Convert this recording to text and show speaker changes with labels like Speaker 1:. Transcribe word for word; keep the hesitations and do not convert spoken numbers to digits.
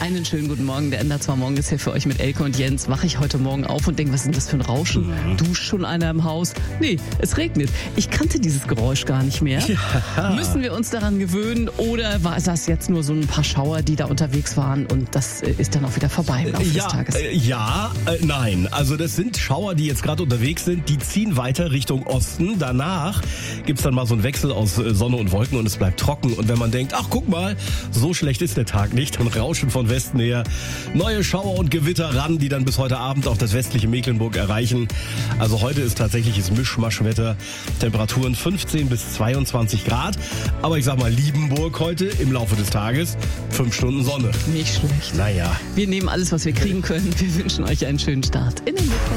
Speaker 1: Einen schönen guten Morgen. Der Ender zwar morgen ist hier für euch mit Elke und Jens. Wache ich heute Morgen auf und denke, was ist denn das für ein Rauschen? Mhm. Duscht schon einer im Haus? Nee, es regnet. Ich kannte dieses Geräusch gar nicht mehr. Ja. Müssen wir uns daran gewöhnen oder war das jetzt nur so ein paar Schauer, die da unterwegs waren und das ist dann auch wieder vorbei im Laufe
Speaker 2: ja,
Speaker 1: des Tages?
Speaker 2: Äh, ja, äh, nein. Also das sind Schauer, die jetzt gerade unterwegs sind. Die ziehen weiter Richtung Osten. Danach gibt's dann mal so einen Wechsel aus äh, Sonne und Wolken und es bleibt trocken. Und wenn man denkt, ach guck mal, so schlecht ist der Tag nicht, dann rauschen von Westen her neue Schauer und Gewitter ran, die dann bis heute Abend auch das westliche Mecklenburg erreichen. Also heute ist tatsächliches Mischmaschwetter. Temperaturen fünfzehn bis zweiundzwanzig Grad. Aber ich sag mal, Liebenburg heute im Laufe des Tages fünf Stunden Sonne.
Speaker 1: Nicht schlecht.
Speaker 2: Naja.
Speaker 1: Wir nehmen alles, was wir kriegen können. Wir wünschen euch einen schönen Start in den Mittwoch.